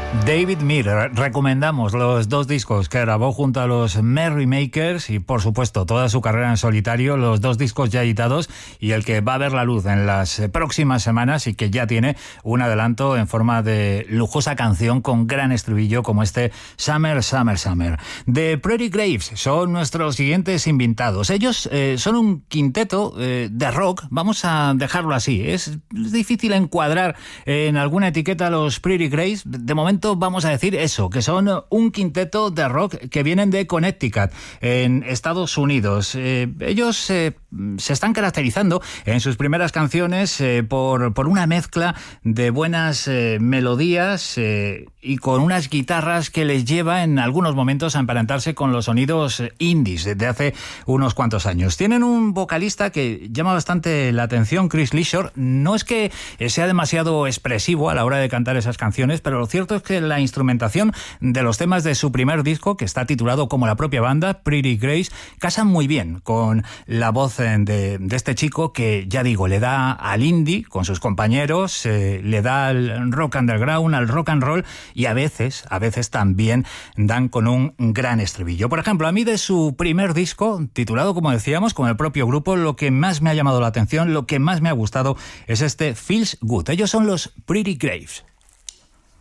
David Miller, recomendamos los dos discos que grabó junto a los Merrymakers y, por supuesto, toda su carrera en solitario, los dos discos ya editados y el que va a ver la luz en las próximas semanas y que ya tiene un adelanto en forma de lujosa canción con gran estribillo como este Summer, Summer, Summer. The Pretty Graves son nuestros siguientes invitados. Ellos son un quinteto de rock, vamos a dejarlo así. Es difícil encuadrar en alguna etiqueta a los Pretty Graves. De momento vamos a decir eso, que son un quinteto de rock que vienen de Connecticut, en Estados Unidos. Ellos se están caracterizando en sus primeras canciones por una mezcla de buenas melodías y con unas guitarras que les lleva en algunos momentos a emparentarse con los sonidos indies de hace unos cuantos años. Tienen un vocalista que llama bastante la atención, Chris Leashore. No es que sea demasiado expresivo a la hora de cantar esas canciones, pero lo cierto es que la instrumentación de los temas de su primer disco, que está titulado como la propia banda, Pretty Grace, casan muy bien con la voz de este chico que, ya digo, le da al indie con sus compañeros, le da al rock underground, al rock and roll y a veces también dan con un gran estribillo. Por ejemplo, a mí de su primer disco, titulado, como decíamos, con el propio grupo, lo que más me ha llamado la atención, lo que más me ha gustado es este Feels Good. Ellos son los Pretty Graves.